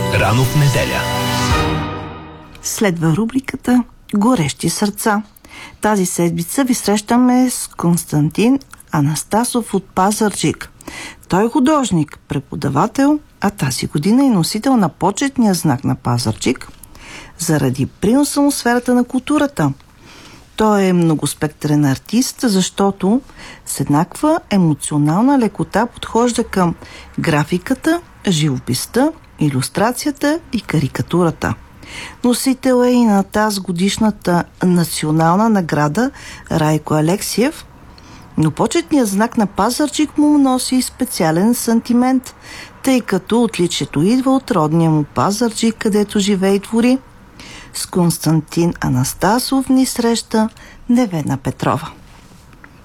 Рано в неделя. Следва рубриката Горещи сърца. Тази седмица ви срещаме с Константин Анастасов от Пазарджик. Той е художник, преподавател, а тази година е носител на почетния знак на Пазарджик заради приноса му в сферата на културата. Той е многоспектрен артист, защото с еднаква емоционална лекота подхожда към графиката, живописта, илюстрацията и карикатурата. Носител е и на тази годишната национална награда Райко Алексиев, но почетният знак на Пазарджик му носи специален сантимент, тъй като отличието идва от родния му Пазарджик, където живее и твори. С Константин Анастасов ни среща Невена Петрова.